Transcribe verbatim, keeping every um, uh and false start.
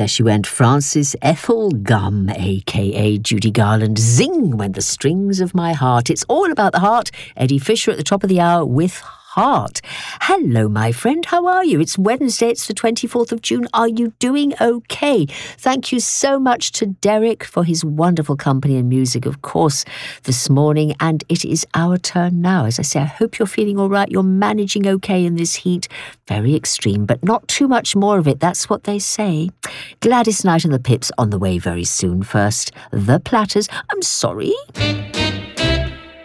There she went, Frances Ethel Gum, a k a. Judy Garland. Zing went the strings of my heart. It's all about the heart. Eddie Fisher at the top of the hour with Heart. Hello, my friend. How are you? It's Wednesday. It's the twenty-fourth of June. Are you doing okay? Thank you so much to Derek for his wonderful company and music, of course, this morning. And it is our turn now. As I say, I hope you're feeling all right. You're managing okay in this heat. Very extreme, but not too much more of it. That's what they say. Gladys Knight and the Pips on the way very soon. First, The Platters. I'm sorry.